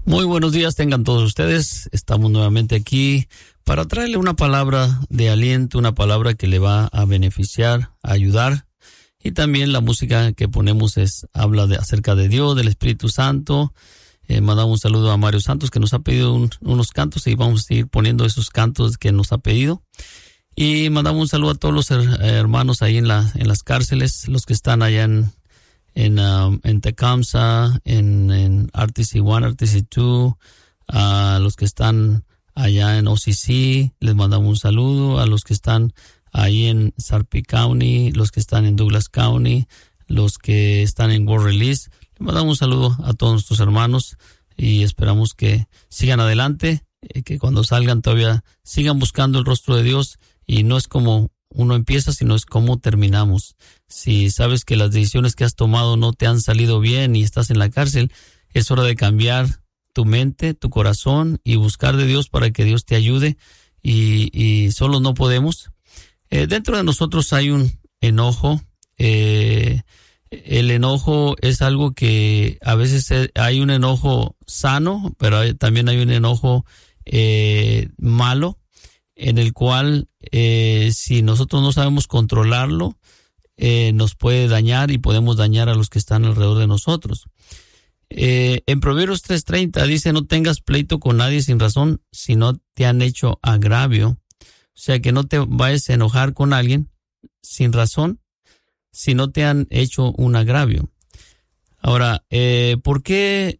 Muy buenos días tengan todos ustedes. Estamos nuevamente aquí para traerle una palabra de aliento, una palabra que le va a beneficiar, a ayudar. Y también la música que ponemos habla acerca de Dios, del Espíritu Santo. Mandamos un saludo a Mario Santos, que nos ha pedido unos cantos, y vamos a seguir poniendo esos cantos que nos ha pedido. Y mandamos un saludo a todos los hermanos ahí en las cárceles, los que están allá en Tecumseh, en RTC 1, RTC 2, a los que están allá en OCC, les mandamos un saludo, a los que están ahí en Sarpy County, los que están en Douglas County, los que están en World Release, les mandamos un saludo a todos nuestros hermanos y esperamos que sigan adelante, que cuando salgan todavía sigan buscando el rostro de Dios, y no es como uno empieza, sino es cómo terminamos. Si sabes que las decisiones que has tomado no te han salido bien y estás en la cárcel, es hora de cambiar tu mente, tu corazón y buscar de Dios para que Dios te ayude, y solo no podemos. Dentro de nosotros hay un enojo. El enojo es algo que a veces hay un enojo sano, pero también hay un enojo malo, en el cual si nosotros no sabemos controlarlo, nos puede dañar y podemos dañar a los que están alrededor de nosotros. En Proverbios 3:30 dice: no tengas pleito con nadie sin razón si no te han hecho agravio. O sea, que no te vayas a enojar con alguien sin razón si no te han hecho un agravio. Ahora, ¿por qué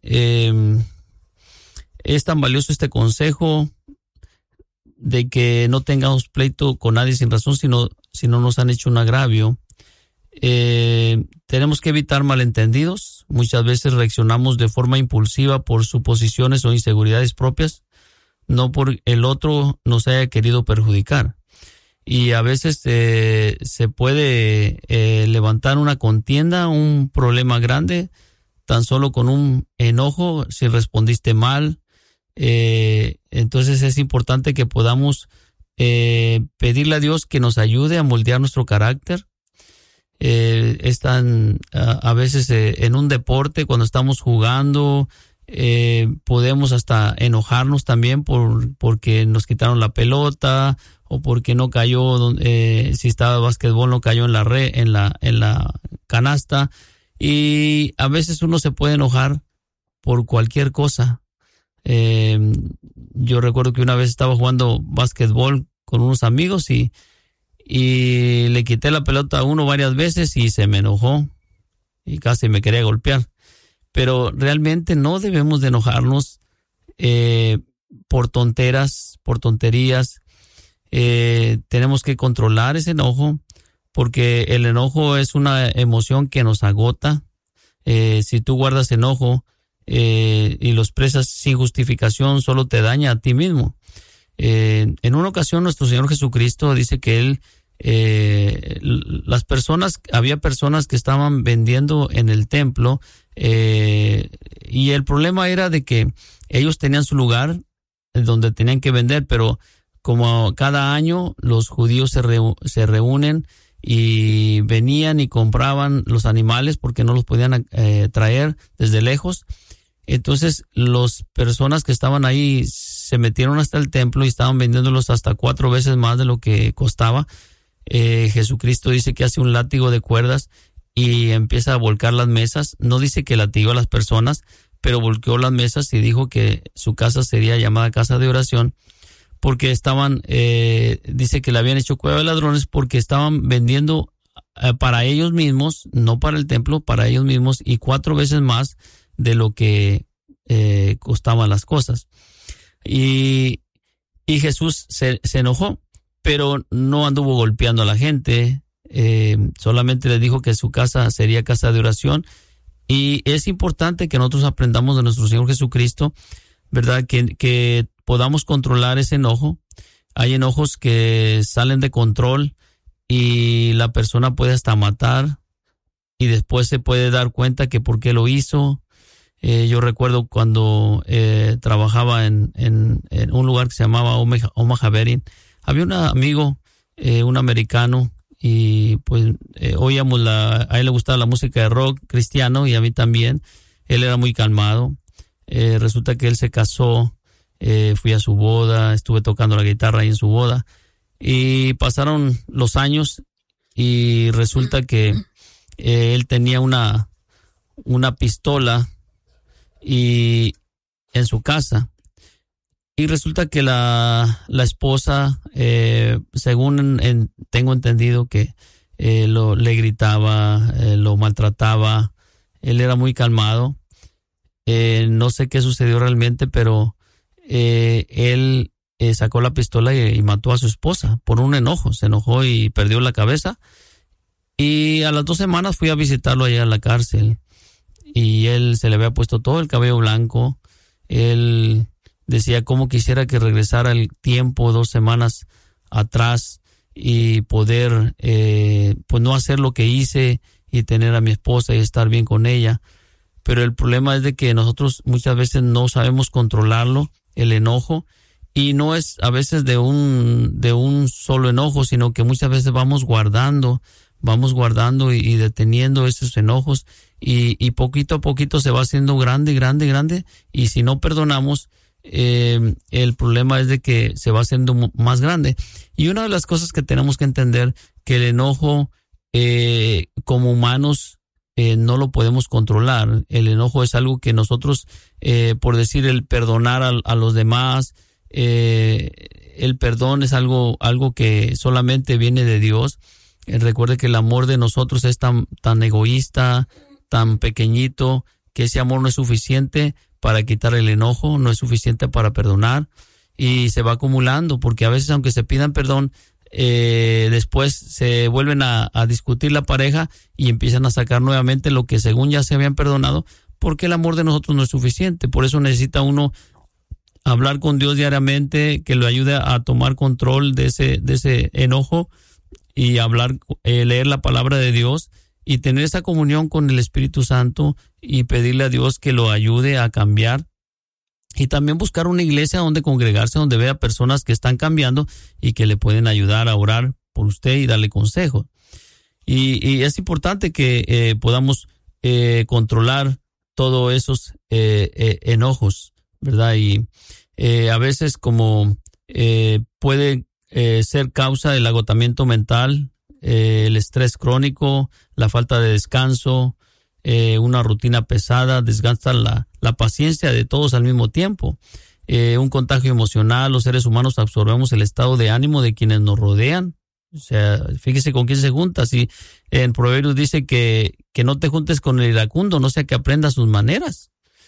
es tan valioso este consejo de que no tengamos pleito con nadie sin razón si no nos han hecho un agravio? Tenemos que evitar malentendidos. Muchas veces reaccionamos de forma impulsiva por suposiciones o inseguridades propias, no por el otro nos haya querido perjudicar. Y a veces se puede levantar una contienda, un problema grande, tan solo con un enojo, si respondiste mal. Entonces es importante que podamos pedirle a Dios que nos ayude a moldear nuestro carácter. A veces en un deporte, cuando estamos jugando, podemos hasta enojarnos también porque nos quitaron la pelota, o porque no cayó, si estaba básquetbol, no cayó en la canasta. Y a veces uno se puede enojar por cualquier cosa. Yo recuerdo que una vez estaba jugando básquetbol con unos amigos y le quité la pelota a uno varias veces y se me enojó y casi me quería golpear. Pero realmente no debemos de enojarnos por tonterías. Tenemos que controlar ese enojo, porque el enojo es una emoción que nos agota. Si tú guardas enojo y lo expresas sin justificación, solo te daña a ti mismo. En una ocasión nuestro Señor Jesucristo dice que había personas que estaban vendiendo en el templo, y el problema era de que ellos tenían su lugar donde tenían que vender, pero como cada año los judíos se reúnen y venían y compraban los animales porque no los podían traer desde lejos. Entonces las personas que estaban ahí se metieron hasta el templo y estaban vendiéndolos hasta 4 veces más de lo que costaba. Jesucristo dice que hace un látigo de cuerdas y empieza a volcar las mesas. No dice que latigó a las personas, pero volcó las mesas y dijo que su casa sería llamada casa de oración, porque dice que le habían hecho cueva de ladrones porque estaban vendiendo para ellos mismos, no para el templo, para ellos mismos, y 4 veces más de lo que costaban las cosas. Y Jesús se enojó, pero no anduvo golpeando a la gente, solamente les dijo que su casa sería casa de oración. Y es importante que nosotros aprendamos de nuestro Señor Jesucristo, ¿verdad? Que podamos controlar ese enojo. Hay enojos que salen de control y la persona puede hasta matar, y después se puede dar cuenta que por qué lo hizo. Yo recuerdo cuando trabajaba en un lugar que se llamaba Omaha Bearing. Había un amigo, un americano, y pues oíamos a él le gustaba la música de rock cristiano y a mí también. Él era muy calmado. Resulta que él se casó, fui a su boda, estuve tocando la guitarra ahí en su boda, y pasaron los años y resulta que él tenía una pistola y en su casa, y resulta que la esposa, según tengo entendido que le gritaba, lo maltrataba. Él era muy calmado. No sé qué sucedió realmente, pero él sacó la pistola y mató a su esposa por un enojo. Se enojó y perdió la cabeza. Y a las 2 semanas fui a visitarlo allá en la cárcel. Y él se le había puesto todo el cabello blanco. Él decía cómo quisiera que regresara el tiempo 2 semanas atrás y poder pues no hacer lo que hice y tener a mi esposa y estar bien con ella. Pero el problema es de que nosotros muchas veces no sabemos controlarlo, el enojo, y no es a veces de un solo enojo, sino que muchas veces vamos guardando y deteniendo esos enojos, y poquito a poquito se va haciendo grande, y si no perdonamos, el problema es de que se va haciendo más grande. Y una de las cosas que tenemos que entender, que el enojo como humanos no lo podemos controlar. El enojo es algo que nosotros, por decir, el perdonar a los demás, el perdón es algo que solamente viene de Dios. Recuerde que el amor de nosotros es tan egoísta, tan pequeñito, que ese amor no es suficiente para quitar el enojo, no es suficiente para perdonar, y se va acumulando, porque a veces aunque se pidan perdón, después se vuelven a discutir la pareja y empiezan a sacar nuevamente lo que según ya se habían perdonado, porque el amor de nosotros no es suficiente. Por eso necesita uno hablar con Dios diariamente, que lo ayude a tomar control de ese enojo, y hablar, leer la palabra de Dios y tener esa comunión con el Espíritu Santo y pedirle a Dios que lo ayude a cambiar. Y también buscar una iglesia donde congregarse, donde vea personas que están cambiando y que le pueden ayudar a orar por usted y darle consejo. Y es importante que podamos controlar todos esos enojos, ¿verdad? Y a veces como puede ser causa del agotamiento mental, el estrés crónico, la falta de descanso, una rutina pesada, desgasta la paciencia de todos al mismo tiempo, un contagio emocional. Los seres humanos absorbemos el estado de ánimo de quienes nos rodean. O sea, fíjese con quién se junta. Si en Proverbios dice que no te juntes con el iracundo, no sea que aprendas sus maneras.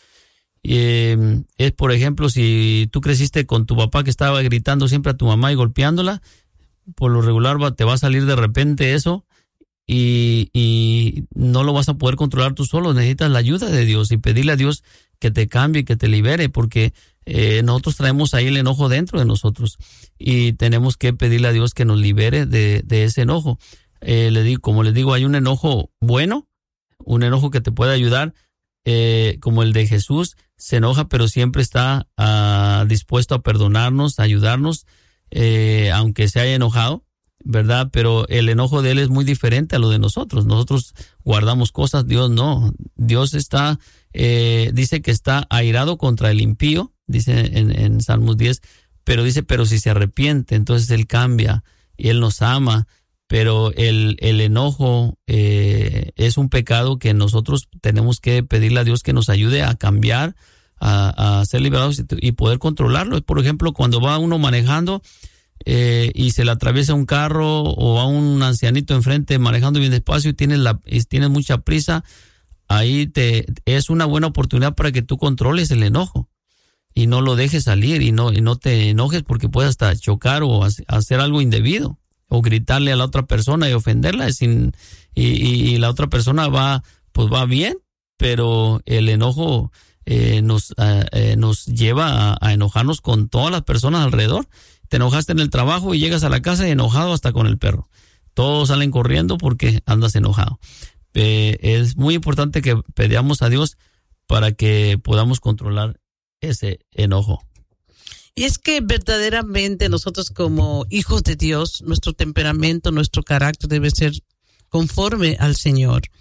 Es, por ejemplo, si tú creciste con tu papá que estaba gritando siempre a tu mamá y golpeándola, por lo regular te va a salir de repente eso, y no lo vas a poder controlar tú solo. Necesitas la ayuda de Dios y pedirle a Dios que te cambie, que te libere, porque nosotros traemos ahí el enojo dentro de nosotros y tenemos que pedirle a Dios que nos libere de ese enojo. Como les digo, hay un enojo bueno, un enojo que te puede ayudar, como el de Jesús. Se enoja, pero siempre está dispuesto a perdonarnos, a ayudarnos, aunque se haya enojado, ¿verdad? Pero el enojo de él es muy diferente a lo de nosotros. Nosotros guardamos cosas, Dios no. Dios dice que está airado contra el impío, dice en Salmos 10, pero dice, pero si se arrepiente, entonces él cambia y él nos ama. Pero el enojo es un pecado que nosotros tenemos que pedirle a Dios que nos ayude a cambiar, a ser liberados y poder controlarlo. Por ejemplo, cuando va uno manejando y se le atraviesa un carro, o a un ancianito enfrente manejando bien despacio y tienes mucha prisa, ahí es una buena oportunidad para que tú controles el enojo y no lo dejes salir, y no te enojes, porque puedes hasta chocar o hacer algo indebido, o gritarle a la otra persona y ofenderla, y la otra persona va bien, pero el enojo nos lleva a enojarnos con todas las personas alrededor. Te enojaste en el trabajo y llegas a la casa enojado hasta con el perro. Todos salen corriendo porque andas enojado. Es muy importante que pedamos a Dios para que podamos controlar ese enojo. Y es que verdaderamente nosotros, como hijos de Dios, nuestro temperamento, nuestro carácter debe ser conforme al Señor.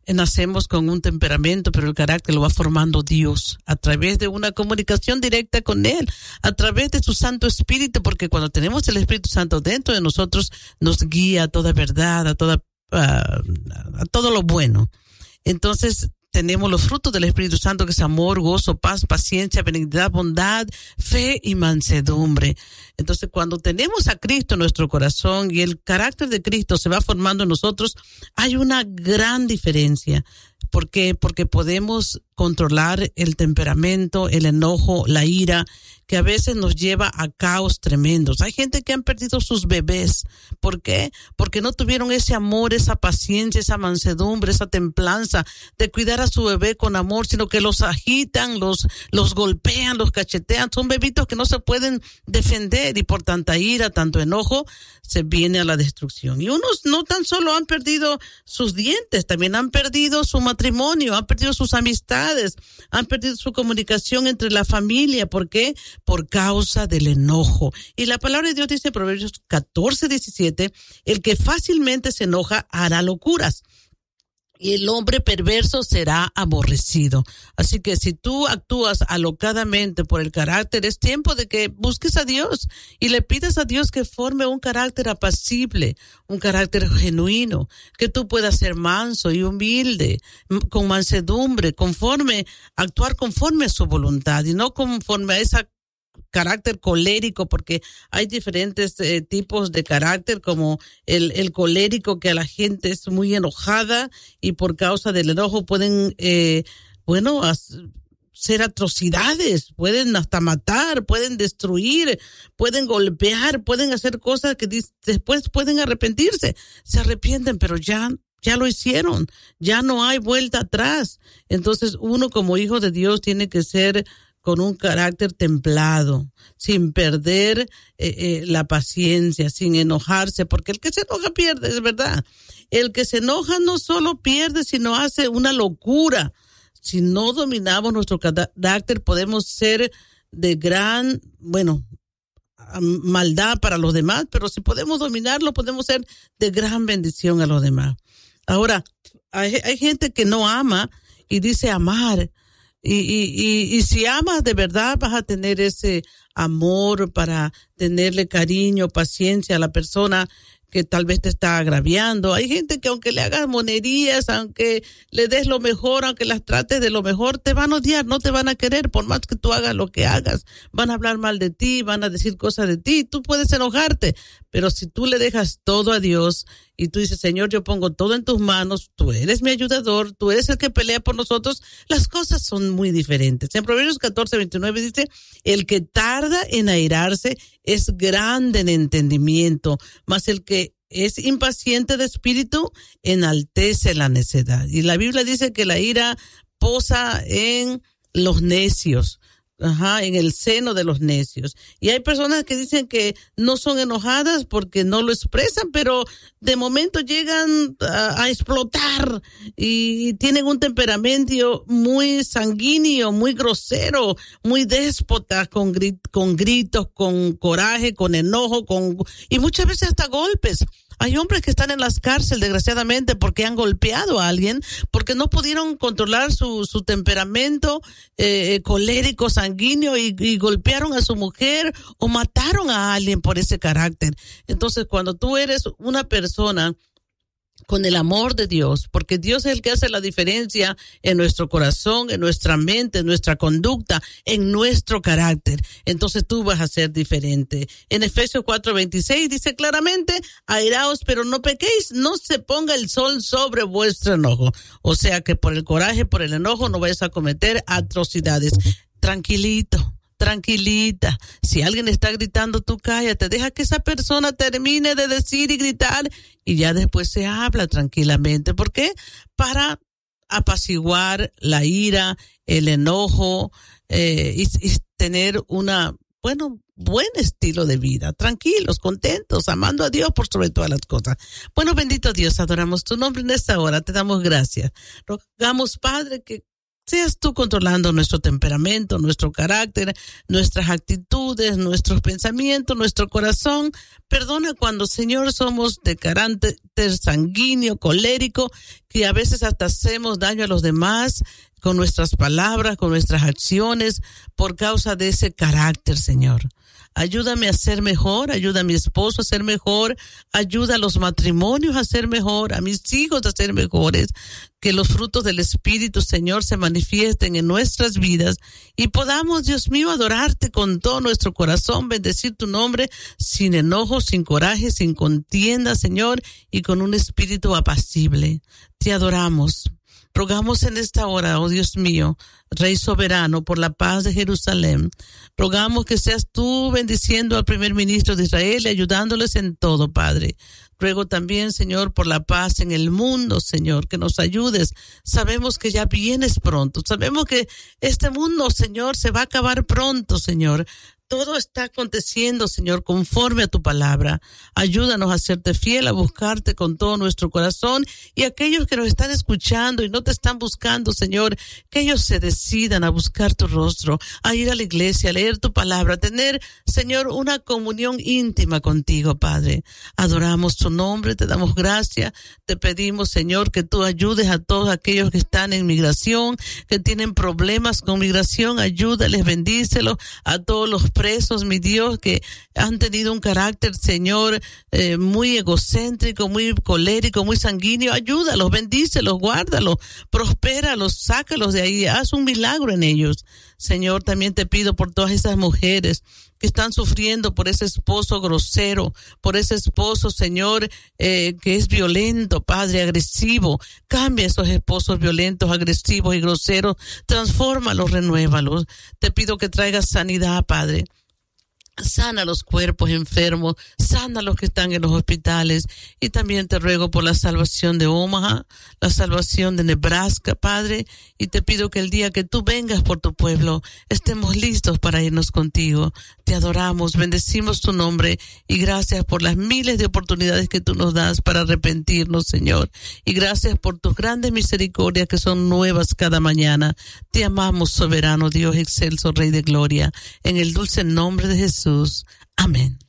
nacemos con un temperamento, pero el carácter lo va formando Dios a través de una comunicación directa con Él, a través de su Santo Espíritu, porque cuando tenemos el Espíritu Santo dentro de nosotros, nos guía a toda verdad, a todo lo bueno. Entonces, tenemos los frutos del Espíritu Santo, que es amor, gozo, paz, paciencia, benignidad, bondad, fe y mansedumbre. Entonces, cuando tenemos a Cristo en nuestro corazón y el carácter de Cristo se va formando en nosotros, hay una gran diferencia. ¿Por qué? Porque podemos controlar el temperamento, el enojo, la ira, que a veces nos lleva a caos tremendos. Hay gente que han perdido sus bebés. ¿Por qué? Porque no tuvieron ese amor, esa paciencia, esa mansedumbre, esa templanza de cuidar a su bebé con amor, sino que los agitan, los golpean, los cachetean. Son bebitos que no se pueden defender y por tanta ira, tanto enojo, se viene a la destrucción. Y unos no tan solo han perdido sus dientes, también han perdido su matrimonio, han perdido sus amistades, han perdido su comunicación entre la familia. ¿Por qué? Por causa del enojo. Y la palabra de Dios dice en Proverbios 14:17, el que fácilmente se enoja hará locuras, y el hombre perverso será aborrecido. Así que si tú actúas alocadamente por el carácter, es tiempo de que busques a Dios y le pidas a Dios que forme un carácter apacible, un carácter genuino, que tú puedas ser manso y humilde, con mansedumbre, actuar conforme a su voluntad y no conforme a esa carácter colérico, porque hay diferentes tipos de carácter, como el colérico, que a la gente es muy enojada y por causa del enojo pueden, hacer atrocidades, pueden hasta matar, pueden destruir, pueden golpear, pueden hacer cosas que después pueden arrepentirse. Se arrepienten, pero ya lo hicieron, ya no hay vuelta atrás. Entonces uno como hijo de Dios tiene que ser con un carácter templado, sin perder la paciencia, sin enojarse, porque el que se enoja pierde, es verdad. El que se enoja no solo pierde, sino hace una locura. Si no dominamos nuestro carácter, podemos ser de gran, maldad para los demás, pero si podemos dominarlo, podemos ser de gran bendición a los demás. Ahora, hay gente que no ama y dice amar. Y si amas de verdad, vas a tener ese amor para tenerle cariño, paciencia a la persona que tal vez te está agraviando. Hay gente que aunque le hagas monerías, aunque le des lo mejor, aunque las trates de lo mejor, te van a odiar, no te van a querer, por más que tú hagas lo que hagas. Van a hablar mal de ti, van a decir cosas de ti, tú puedes enojarte, pero si tú le dejas todo a Dios y tú dices, Señor, yo pongo todo en tus manos, tú eres mi ayudador, tú eres el que pelea por nosotros, las cosas son muy diferentes. En Proverbios 14:29 dice, el que tarda en airarse es grande en entendimiento, mas el que es impaciente de espíritu enaltece la necedad. Y la Biblia dice que la ira posa en los necios. En el seno de los necios. Y hay personas que dicen que no son enojadas porque no lo expresan, pero de momento llegan a explotar y tienen un temperamento muy sanguíneo, muy grosero, muy déspota, con gritos, con coraje, con enojo, y muchas veces hasta golpes. Hay hombres que están en las cárceles, desgraciadamente, porque han golpeado a alguien, porque no pudieron controlar su temperamento colérico, sanguíneo, y golpearon a su mujer o mataron a alguien por ese carácter. Entonces, cuando tú eres una persona con el amor de Dios, porque Dios es el que hace la diferencia en nuestro corazón, en nuestra mente, en nuestra conducta, en nuestro carácter, entonces tú vas a ser diferente. En Efesios 4:26 dice claramente, airaos, pero no pequéis, no se ponga el sol sobre vuestro enojo. O sea que por el coraje, por el enojo, no vayas a cometer atrocidades. Tranquilita, si alguien está gritando, tú cállate, deja que esa persona termine de decir y gritar y ya después se habla tranquilamente. ¿Por qué? Para apaciguar la ira, el enojo y tener buen estilo de vida, tranquilos, contentos, amando a Dios por sobre todas las cosas. Bueno, bendito Dios, adoramos tu nombre en esta hora, te damos gracias. Rogamos, Padre, que Seas tú controlando nuestro temperamento, nuestro carácter, nuestras actitudes, nuestros pensamientos, nuestro corazón. Perdona cuando, Señor, somos de carácter sanguíneo, colérico, que a veces hasta hacemos daño a los demás con nuestras palabras, con nuestras acciones, por causa de ese carácter, Señor. Ayúdame a ser mejor, ayuda a mi esposo a ser mejor, ayuda a los matrimonios a ser mejor, a mis hijos a ser mejores, que los frutos del Espíritu, Señor, se manifiesten en nuestras vidas y podamos, Dios mío, adorarte con todo nuestro corazón, bendecir tu nombre sin enojo, sin coraje, sin contienda, Señor, y con un espíritu apacible. Te adoramos. Rogamos en esta hora, oh Dios mío, Rey soberano, por la paz de Jerusalén. Rogamos que seas tú bendiciendo al primer ministro de Israel y ayudándoles en todo, Padre. Ruego también, Señor, por la paz en el mundo, Señor, que nos ayudes. Sabemos que ya vienes pronto. Sabemos que este mundo, Señor, se va a acabar pronto, Señor. Todo está aconteciendo, Señor, conforme a tu palabra. Ayúdanos a serte fiel, a buscarte con todo nuestro corazón. Y aquellos que nos están escuchando y no te están buscando, Señor, que ellos se decidan a buscar tu rostro, a ir a la iglesia, a leer tu palabra, a tener, Señor, una comunión íntima contigo, Padre. Adoramos tu nombre, te damos gracias. Te pedimos, Señor, que tú ayudes a todos aquellos que están en migración, que tienen problemas con migración. Ayúdales, bendícelos. A todos los presos, mi Dios, que han tenido un carácter, Señor, muy egocéntrico, muy colérico, muy sanguíneo. Ayúdalos, bendícelos, guárdalos, prospéralos, sácalos de ahí, haz un milagro en ellos. Señor, también te pido por todas esas mujeres que están sufriendo por ese esposo grosero, por ese esposo, Señor, que es violento, Padre, agresivo. Cambia esos esposos violentos, agresivos y groseros, transfórmalos, renuévalos. Te pido que traigas sanidad, Padre. Sana los cuerpos enfermos, sana a los que están en los hospitales, y también te ruego por la salvación de Omaha, la salvación de Nebraska, Padre, y te pido que el día que tú vengas por tu pueblo, estemos listos para irnos contigo. Te adoramos, bendecimos tu nombre, y gracias por las miles de oportunidades que tú nos das para arrepentirnos, Señor, y gracias por tus grandes misericordias que son nuevas cada mañana. Te amamos, soberano Dios excelso, Rey de gloria, en el dulce nombre de Jesús. Amén.